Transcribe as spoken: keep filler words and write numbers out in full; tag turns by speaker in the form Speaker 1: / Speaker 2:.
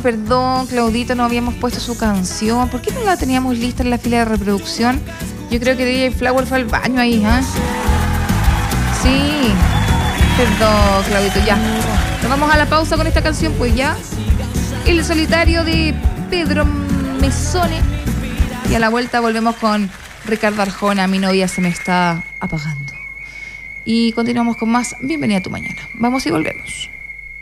Speaker 1: perdón, Claudito, no habíamos puesto su canción. ¿Por qué no la teníamos lista en la fila de reproducción? Yo creo que D J Flower fue al baño ahí, ¿ah? ¿eh? Sí. Perdón, Claudito, ya. Nos vamos a la pausa con esta canción, pues ya. El solitario de Pedro Mesone. Y a la vuelta volvemos con Ricardo Arjona. Mi novia se me está apagando. Y continuamos con más Bienvenida a tu mañana. Vamos y volvemos.